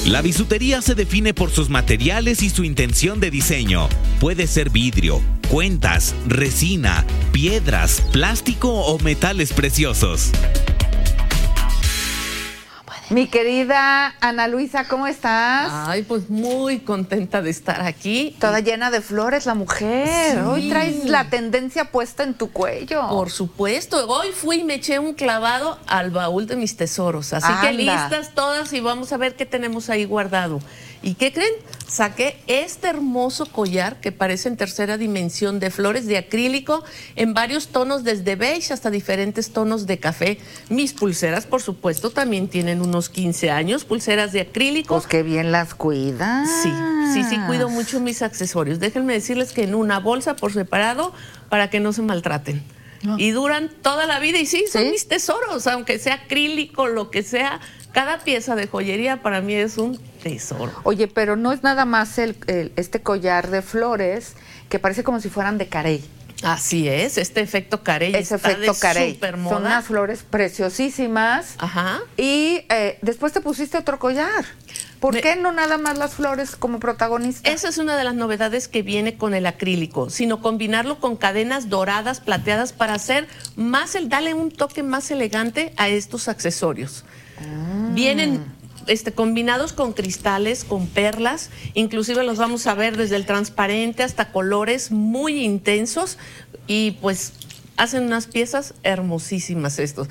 La bisutería se define por sus materiales y su intención de diseño. Puede ser vidrio, cuentas, resina, piedras, plástico o metales preciosos. Mi querida Ana Luisa, ¿cómo estás? Ay, pues muy contenta de estar aquí. Toda llena de flores la mujer. Sí. Hoy traes la tendencia puesta en tu cuello. Por supuesto. Hoy fui y me eché un clavado al baúl de mis tesoros. Así que listas todas y vamos a ver qué tenemos ahí guardado. ¿Y qué creen? Saqué este hermoso collar que parece en tercera dimensión de flores de acrílico en varios tonos, desde beige hasta diferentes tonos de café. Mis pulseras, por supuesto, también tienen unos 15 años, pulseras de acrílico. Pues qué bien las cuidas. Sí, cuido mucho mis accesorios. Déjenme decirles que en una bolsa por separado para que no se maltraten. No. Y duran toda la vida y sí, son mis tesoros, aunque sea acrílico, lo que sea. Cada pieza de joyería para mí es un tesoro. Oye, pero no es nada más este collar de flores que parece como si fueran de carey. Así es, este efecto carey. Ese efecto carey. Supermoda. Son unas flores preciosísimas. Ajá. Y después te pusiste otro collar. ¿Por qué no nada más las flores como protagonista? Esa es una de las novedades que viene con el acrílico, sino combinarlo con cadenas doradas, plateadas, para hacer darle un toque más elegante a estos accesorios. Vienen combinados con cristales, con perlas, inclusive los vamos a ver desde el transparente hasta colores muy intensos y pues hacen unas piezas hermosísimas estos.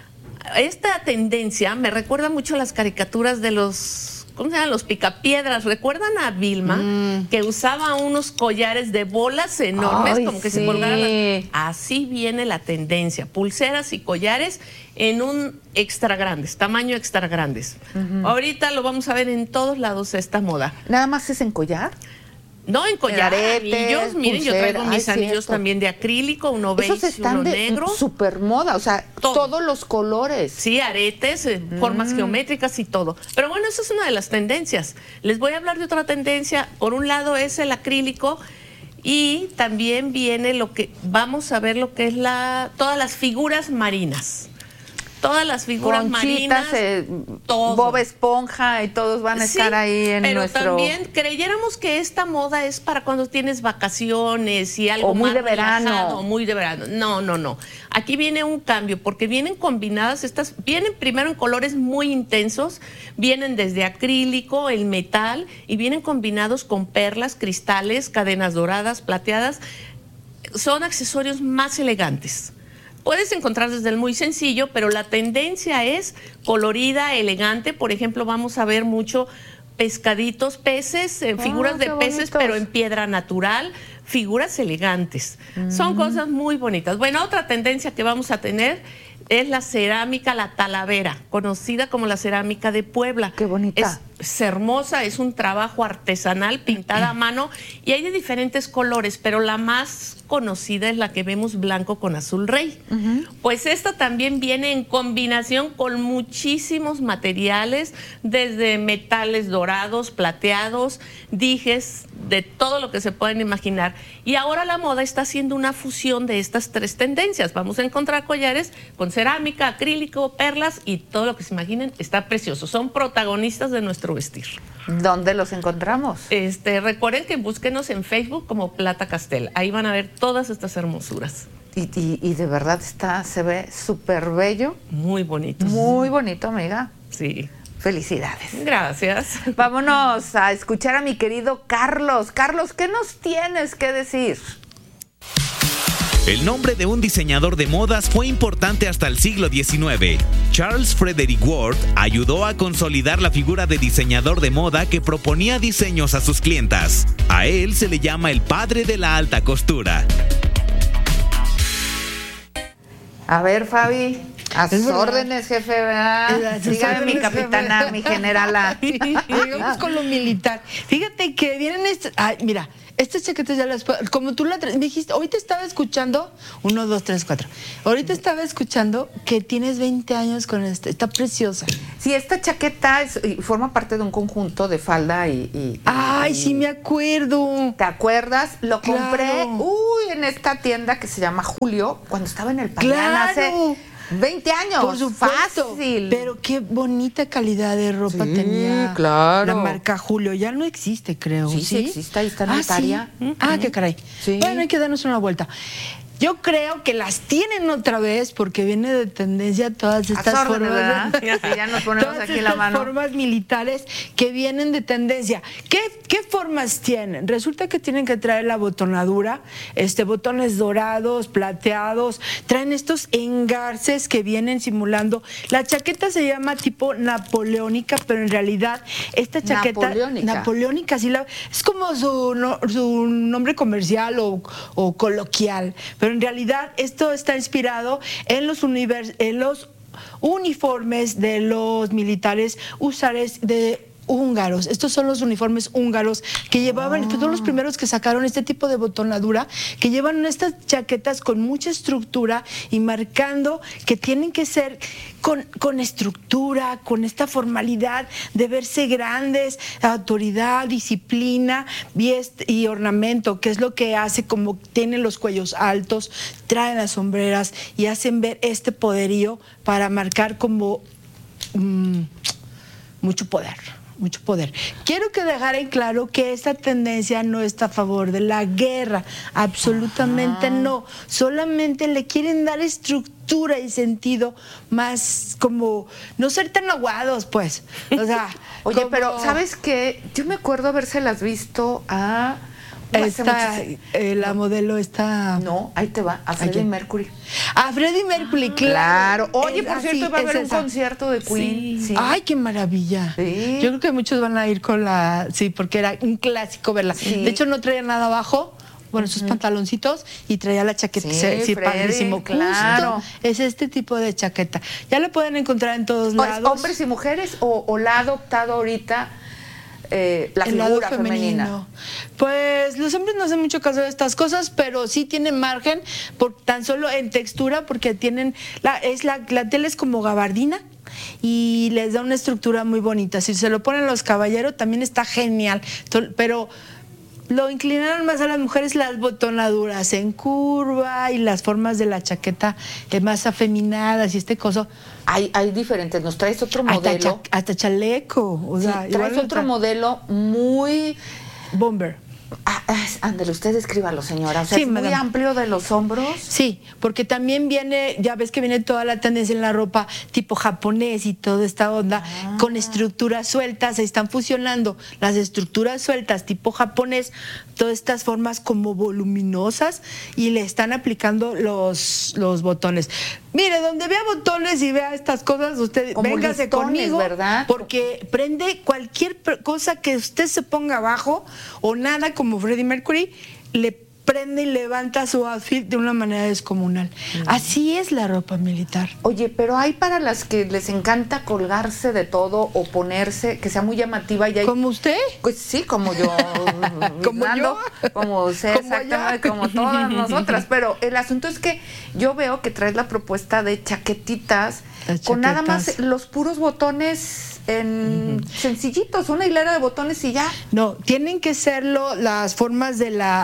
Esta tendencia me recuerda mucho a las caricaturas de los... ¿Cómo se llaman? Los picapiedras. ¿Recuerdan a Vilma? Que usaba unos collares de bolas enormes, como que se colgaran. Así viene la tendencia. Pulseras y collares en un extra grandes, tamaño extra grandes. Ahorita lo vamos a ver en todos lados esta moda. ¿Nada más es en collar? No, en collar, anillos. Miren, yo traigo mis anillos también de acrílico, uno beige y uno negro. Super moda, o sea, todos los colores. Sí, aretes, formas geométricas y todo. Pero bueno, esa es una de las tendencias. Les voy a hablar de otra tendencia. Por un lado es el acrílico y también viene vamos a ver lo que es todas las figuras marinas. Todas las figuras marinas, Bob Esponja y todos van a estar ahí en nuestro... Pero también creyéramos que esta moda es para cuando tienes vacaciones y algo muy más de verano. relajado, o muy de verano. No. Aquí viene un cambio porque vienen combinadas vienen primero en colores muy intensos, vienen desde acrílico, el metal y vienen combinados con perlas, cristales, cadenas doradas, plateadas. Son accesorios más elegantes. Puedes encontrar desde el muy sencillo, pero la tendencia es colorida, elegante. Por ejemplo, vamos a ver mucho pescaditos, peces, figuras de peces, pero en piedra natural, figuras elegantes. Son cosas muy bonitas. Bueno, otra tendencia que vamos a tener es la cerámica, la talavera, conocida como la cerámica de Puebla. Qué bonita. Es hermosa, es un trabajo artesanal, pintada a mano, y hay de diferentes colores, pero la más conocida es la que vemos blanco con azul rey. Pues esta también viene en combinación con muchísimos materiales, desde metales dorados, plateados, dijes, de todo lo que se pueden imaginar. Y ahora la moda está haciendo una fusión de estas tres tendencias. Vamos a encontrar collares con cerámica, acrílico, perlas y todo lo que se imaginen. Está precioso. Son protagonistas de nuestro vestir. ¿Dónde los encontramos? Recuerden que búsquenos en Facebook como Plata Castel. Ahí van a ver todas estas hermosuras. Y de verdad se ve súper bello. Muy bonito. Muy bonito, amiga. Sí. Felicidades. Gracias. Vámonos a escuchar a mi querido Carlos. Carlos, ¿qué nos tienes que decir? El nombre de un diseñador de modas fue importante hasta el siglo XIX. Charles Frederick Ward ayudó a consolidar la figura de diseñador de moda que proponía diseños a sus clientas. A él se le llama el padre de la alta costura. A ver, Fabi, a sus órdenes, jefe, ¿verdad? Dígame, mi capitana, mi generala. Llegamos con lo militar. Fíjate que vienen mira, estas chaquetas ya las puedo, como tú me dijiste, ahorita estaba escuchando, 1, 2, 3, 4. Ahorita estaba escuchando que tienes 20 años con está preciosa. Sí, esta chaqueta forma parte de un conjunto de falda Ay, sí me acuerdo. ¿Te acuerdas? Lo compré, en esta tienda que se llama Julio, cuando estaba en el Payán, 20 años. Por supuesto. Fácil. Pero qué bonita calidad de ropa tenía. Claro. La marca Julio. Ya no existe, creo. Sí existe. Ahí está en Italia. ¿Sí? Qué caray. Sí. Bueno, hay que darnos una vuelta. Yo creo que las tienen otra vez porque viene de tendencia todas estas formas. Ya nos ponemos aquí la mano. Formas militares que vienen de tendencia. ¿Qué formas tienen? Resulta que tienen que traer la botonadura, botones dorados, plateados, traen estos engarces que vienen simulando. La chaqueta se llama tipo napoleónica, pero en realidad esta chaqueta napoleónica sí es como su nombre comercial o coloquial, pero en realidad esto está inspirado en los uniformes de los militares húsares de húngaros. Estos son los uniformes húngaros que llevaban, fueron los primeros que sacaron este tipo de botonadura, que llevan estas chaquetas con mucha estructura y marcando que tienen que ser con estructura, con esta formalidad de verse grandes, autoridad, disciplina y ornamento, que es lo que hace, como tienen los cuellos altos, traen las sombreras y hacen ver este poderío para marcar como mucho poder. Mucho poder. Quiero que dejar en claro que esta tendencia no está a favor de la guerra, absolutamente no. Solamente le quieren dar estructura y sentido más como no ser tan aguados, pues. O sea, oye, pero ¿sabes qué? Yo me acuerdo habérselas visto a la modelo está... No, ahí te va, a Freddie Mercury. A Freddie Mercury, claro. Oye, por cierto, iba a haber un concierto de Queen. Sí. Ay, qué maravilla. Sí. Yo creo que muchos van a ir con la... Sí, porque era un clásico verla. Sí. De hecho, no traía nada abajo. Bueno, sus pantaloncitos y traía la chaqueta. Sí, padrísimo. Claro. Justo es este tipo de chaqueta. Ya lo pueden encontrar en todos lados. ¿Hombres y mujeres o la ha adoptado ahorita la figura femenina? Pues los hombres no hacen mucho caso de estas cosas, pero sí tienen margen, tan solo en textura, porque tienen la tela es como gabardina y les da una estructura muy bonita. Si se lo ponen los caballeros también está genial, pero lo inclinaron más a las mujeres, las botonaduras en curva y las formas de la chaqueta más afeminadas y este coso. Hay diferentes. Nos traes otro modelo. Hasta chaleco. O sea, traes otro modelo muy... Bomber. Ándale, usted escríbalo, señora. O sea, sí, es muy amplio de los hombros. Sí, porque también viene, ya ves que viene toda la tendencia en la ropa tipo japonés y toda esta onda con estructuras sueltas. Se están fusionando las estructuras sueltas tipo japonés, todas estas formas como voluminosas, y le están aplicando los botones. Mire, donde vea botones y vea estas cosas, usted como véngase listones, conmigo, ¿verdad? Porque prende cualquier cosa que usted se ponga abajo o nada, como Freddie Mercury, le prende y levanta su outfit de una manera descomunal. Así es la ropa militar. Oye, pero hay para las que les encanta colgarse de todo o ponerse, que sea muy llamativa. Y hay... ¿Como usted? Pues sí, como yo. ¿Como yo? Como usted, exactamente, como todas nosotras. Pero el asunto es que yo veo que traes la propuesta de chaquetitas con nada más los puros botones sencillitos, una hilera de botones y ya. No, tienen que serlo las formas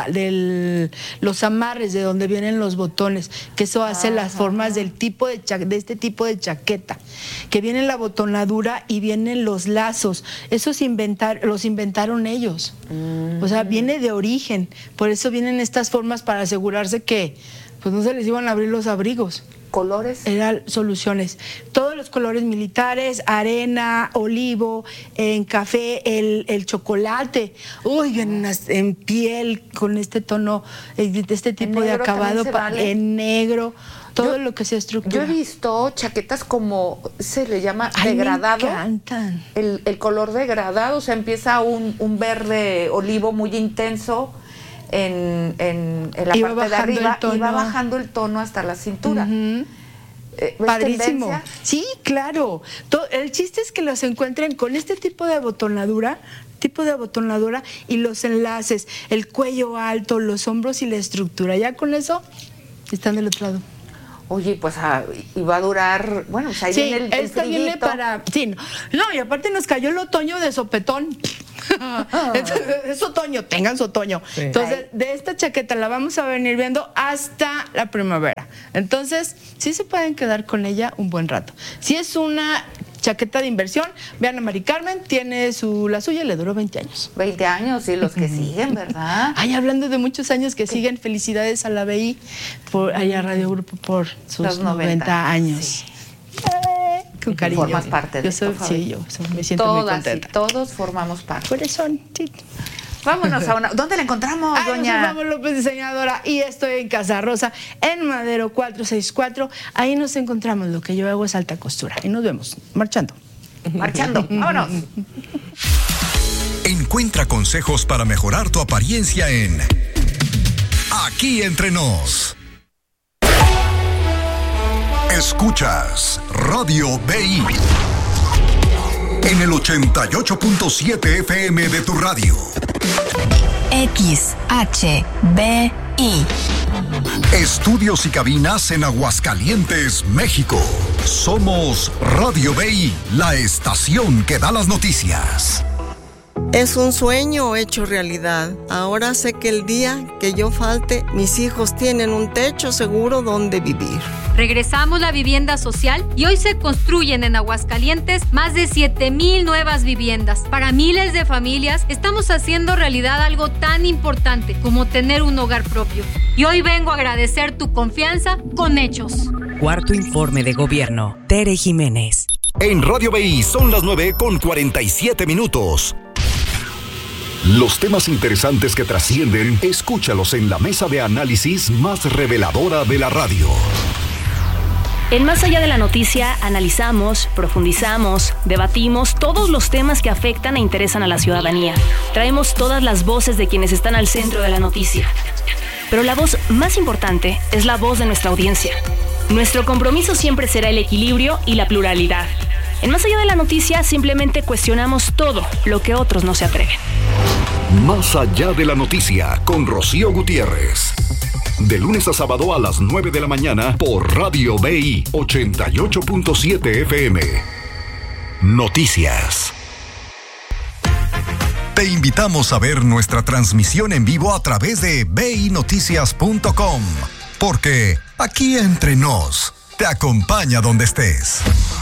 de los amarres de donde vienen los botones, que eso hace las formas del tipo de este tipo de chaqueta, que viene la botonadura y vienen los lazos. Esos los inventaron ellos. O sea, viene de origen. Por eso vienen estas formas, para asegurarse que pues no se les iban a abrir los abrigos. ¿Colores? Eran soluciones. Todos los colores militares, arena, olivo, en café, el chocolate. Uy, en piel, con este tono, este tipo de acabado, en negro. Todo lo que sea estructura. Yo he visto chaquetas como, se le llama degradado. Me encantan. El color degradado, o sea, empieza un verde olivo muy intenso en la parte de arriba y va bajando el tono hasta la cintura. Padrísimo. ¿Tendencia? Sí, claro. El chiste es que los encuentren con este tipo de abotonadura y los enlaces, el cuello alto, los hombros y la estructura. Ya con eso están del otro lado. Oye, pues y va a durar, bueno, pues ahí viene el viene para... Sí, no, y aparte nos cayó el otoño de sopetón. Entonces, es otoño, tengan su otoño. Sí. Entonces, de esta chaqueta la vamos a venir viendo hasta la primavera. Entonces, sí se pueden quedar con ella un buen rato. Si es una chaqueta de inversión, vean a Mari Carmen, tiene la suya, le duró 20 años. 20 años, y los que siguen, ¿verdad? Ay, hablando de muchos años que siguen, felicidades a la BI, a Radio Grupo por sus 90 años. Sí. Con cariño. Formas parte de esto, sí, yo me siento muy contenta. Sí, todos formamos parte. Por eso, sí. Vámonos a una. ¿Dónde la encontramos, doña? Vamos López, diseñadora, y estoy en Casa Rosa, en Madero 464. Ahí nos encontramos. Lo que yo hago es alta costura. Y nos vemos marchando. Vámonos. Encuentra consejos para mejorar tu apariencia en Aquí Entre Nos. Escuchas Radio BI en el 88.7 FM de tu radio. XHBI. Estudios y cabinas en Aguascalientes, México. Somos Radio BI, la estación que da las noticias. Es un sueño hecho realidad. Ahora sé que el día que yo falte, mis hijos tienen un techo seguro donde vivir. Regresamos la vivienda social y hoy se construyen en Aguascalientes más de 7,000 nuevas viviendas. Para miles de familias estamos haciendo realidad algo tan importante como tener un hogar propio. Y hoy vengo a agradecer tu confianza con hechos. Cuarto informe de gobierno. Tere Jiménez. En Radio BI son las 9:47. Los temas interesantes que trascienden, escúchalos en la mesa de análisis más reveladora de la radio. En Más Allá de la Noticia analizamos, profundizamos, debatimos todos los temas que afectan e interesan a la ciudadanía. Traemos todas las voces de quienes están al centro de la noticia. Pero la voz más importante es la voz de nuestra audiencia. Nuestro compromiso siempre será el equilibrio y la pluralidad. En Más Allá de la Noticia simplemente cuestionamos todo lo que otros no se atreven. Más Allá de la Noticia con Rocío Gutiérrez. De lunes a sábado a las 9 de la mañana por Radio BI 88.7 FM. Noticias. Te invitamos a ver nuestra transmisión en vivo a través de binoticias.com, porque Aquí Entre Nos te acompaña donde estés.